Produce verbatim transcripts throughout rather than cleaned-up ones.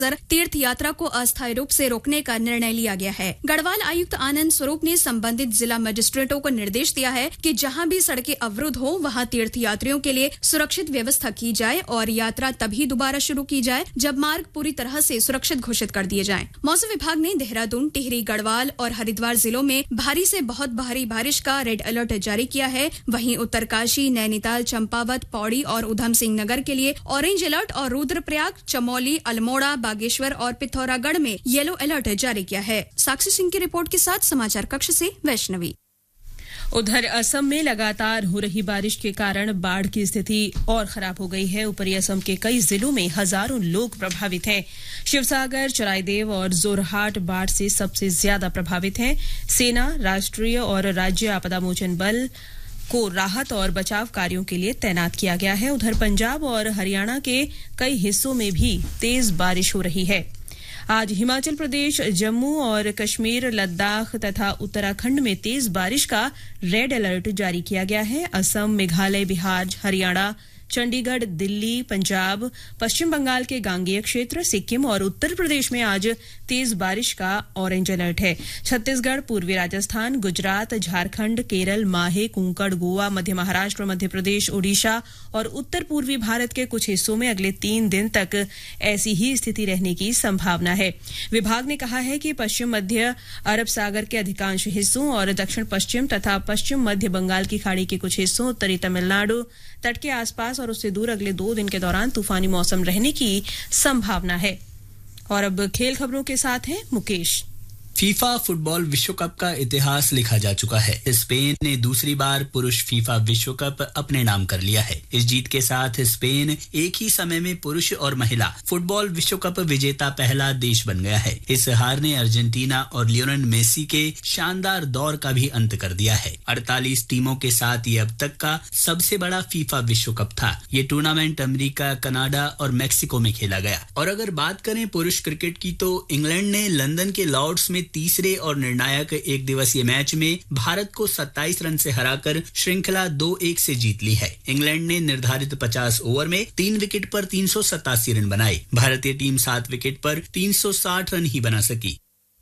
तीर्थ यात्रा को अस्थायी रूप से रोकने का निर्णय लिया गया है। गढ़वाल आयुक्त आनंद स्वरूप ने संबंधित जिला मजिस्ट्रेटों को निर्देश दिया है कि जहां भी सड़कें अवरुद्ध हो वहां तीर्थ यात्रियों के लिए सुरक्षित व्यवस्था की जाए और यात्रा तभी दोबारा शुरू की जाए जब मार्ग पूरी तरह से सुरक्षित घोषित कर दिए जाएं। मौसम विभाग ने देहरादून, टिहरी, गढ़वाल और हरिद्वार जिलों में भारी से बहुत भारी बारिश का रेड अलर्ट जारी किया है। वहीं उत्तरकाशी, नैनीताल, चंपावत, पौड़ी और उधम सिंह नगर के लिए ऑरेंज अलर्ट और रुद्रप्रयाग, चमोली, अल्मोड़ा, बागेश्वर और पिथौरागढ़ में येलो अलर्ट जारी किया है। साक्षी सिंह की रिपोर्ट के साथ समाचार कक्ष से वैष्णवी। उधर असम में लगातार हो रही बारिश के कारण बाढ़ की स्थिति और खराब हो गई है। ऊपरी असम के कई जिलों में हजारों लोग प्रभावित हैं। शिवसागर, चराईदेव और जोरहाट बाढ़ से सबसे ज्यादा प्रभावित हैं। सेना, राष्ट्रीय और राज्य आपदा मोचन बल को राहत और बचाव कार्यों के लिए तैनात किया गया है। उधर पंजाब और हरियाणा के कई हिस्सों में भी तेज बारिश हो रही है। आज हिमाचल प्रदेश, जम्मू और कश्मीर, लद्दाख तथा उत्तराखंड में तेज बारिश का रेड अलर्ट जारी किया गया है। असम, मेघालय, बिहार, हरियाणा, चंडीगढ़, दिल्ली, पंजाब, पश्चिम बंगाल के गांगेय क्षेत्र, सिक्किम और उत्तर प्रदेश में आज तेज बारिश का ऑरेंज अलर्ट है। छत्तीसगढ़, पूर्वी राजस्थान, गुजरात, झारखंड, केरल, माहे, कुंकड़, गोवा, मध्य महाराष्ट्र, मध्य प्रदेश, ओडिशा और उत्तर पूर्वी भारत के कुछ हिस्सों में अगले तीन दिन तक ऐसी ही स्थिति रहने की संभावना है। विभाग ने कहा है कि पश्चिम मध्य अरब सागर के अधिकांश हिस्सों और दक्षिण पश्चिम तथा पश्चिम मध्य बंगाल की खाड़ी के कुछ हिस्सों, उत्तरी तमिलनाडु तट के आसपास और उससे दूर अगले दो दिन के दौरान तूफानी मौसम रहने की संभावना है। और अब खेल खबरों के साथ हैं मुकेश। फीफा फुटबॉल विश्व कप का इतिहास लिखा जा चुका है। स्पेन ने दूसरी बार पुरुष फीफा विश्व कप अपने नाम कर लिया है। इस जीत के साथ स्पेन एक ही समय में पुरुष और महिला फुटबॉल विश्व कप विजेता पहला देश बन गया है। इस हार ने अर्जेंटीना और लियोनेल मेसी के शानदार दौर का भी अंत कर दिया है। अड़तालीस टीमों के साथ ये अब तक का सबसे बड़ा फीफा विश्व कप था। ये टूर्नामेंट अमेरिका, कनाडा और मैक्सिको में खेला गया। और अगर बात करें पुरुष क्रिकेट की तो इंग्लैंड ने लंदन के लॉर्ड्स में तीसरे और निर्णायक एक दिवसीय मैच में भारत को सत्ताईस रन से हराकर श्रृंखला दो एक से जीत ली है। इंग्लैंड ने निर्धारित पचास ओवर में तीन विकेट पर तीन सौ सतासी रन बनाए। भारतीय टीम सात विकेट पर तीन सौ साठ रन ही बना सकी।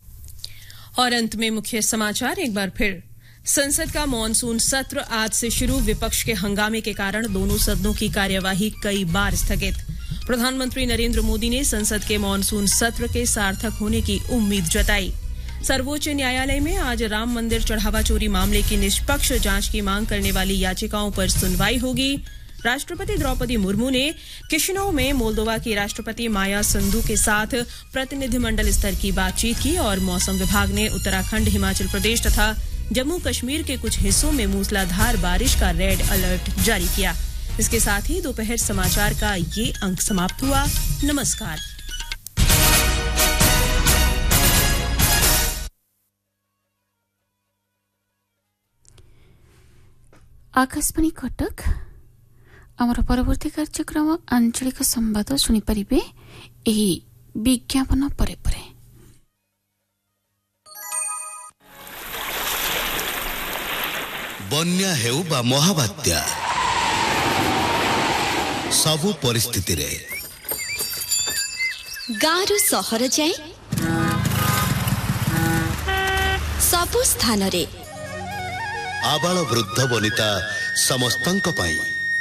और अंत में मुख्य समाचार एक बार फिर। संसद का मॉनसून सत्र आज से शुरू। विपक्ष के हंगामे के कारण दोनों सदनों की कार्यवाही कई बार स्थगित। प्रधानमंत्री नरेंद्र मोदी ने संसद के मॉनसून सत्र के सार्थक होने की उम्मीद जताई। सर्वोच्च न्यायालय में आज राम मंदिर चढ़ावा चोरी मामले की निष्पक्ष जांच की मांग करने वाली याचिकाओं पर सुनवाई होगी। राष्ट्रपति द्रौपदी मुर्मू ने किशिनौ में मोल्दोवा की राष्ट्रपति माया संधू के साथ प्रतिनिधिमंडल स्तर की बातचीत की। और मौसम विभाग ने उत्तराखंड, हिमाचल प्रदेश तथा जम्मू कश्मीर के कुछ हिस्सों में मूसलाधार बारिश का रेड अलर्ट जारी किया। इसके साथ ही दोपहर समाचार का ये अंक समाप्त हुआ। नमस्कार। आकाशवाणी कटक आमर परवर्ती कार्यक्रम आंचलिक संवाद शुणी परिबे एही विज्ञापन परे परे। बन्या हेउ बा महाबात्या सबु परिस्थिति रे गारु सहर जाए सबु स्थान रे आबाल वृद्ध वनिता समस्तंक पाई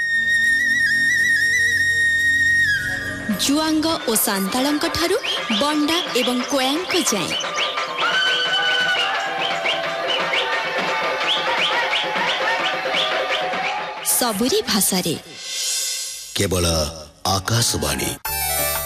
जुआंग ओ सांतालंक ठारू बंडा एवं कोयांक जाए सबुरी भाषा रे केवल आकाशवाणी।